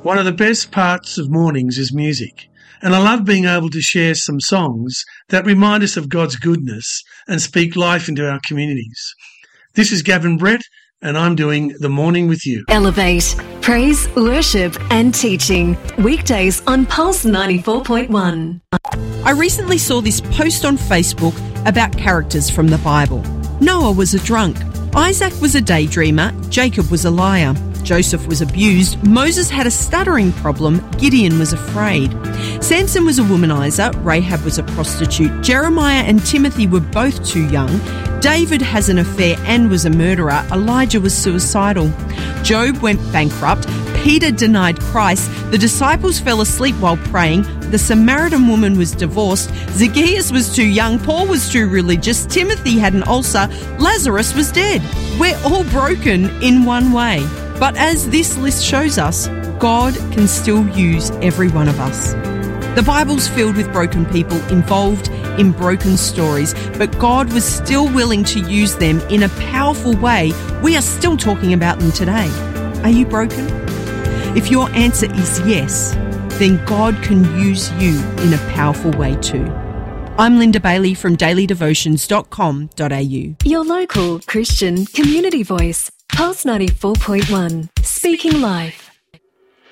One of the best parts of mornings is music, and I love being able to share some songs that remind us of God's goodness and speak life into our communities. This is Gavin Brett, and I'm doing The Morning with You. Elevate, praise, worship and teaching. Weekdays on Pulse 94.1. I recently saw this post on Facebook about characters from the Bible. Noah was a drunk. Isaac was a daydreamer. Jacob was a liar. Joseph was abused. Moses had a stuttering problem. Gideon was afraid. Samson was a womanizer. Rahab was a prostitute. Jeremiah and Timothy were both too young. David has an affair and was a murderer. Elijah was suicidal. Job went bankrupt. Peter denied Christ. The disciples fell asleep while praying. The Samaritan woman was divorced. Zacchaeus was too young. Paul was too religious. Timothy had an ulcer. Lazarus was dead. We're all broken in one way. But as this list shows us, God can still use every one of us. The Bible's filled with broken people involved in broken stories, but God was still willing to use them in a powerful way. We are still talking about them today. Are you broken? If your answer is yes, then God can use you in a powerful way too. I'm Linda Bailey from dailydevotions.com.au. Your local Christian community voice, Pulse 94.1, speaking life.